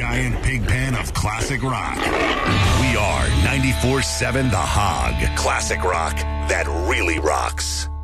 giant pig pen of classic rock. We are 94.7 The Hog. Classic rock that really rocks.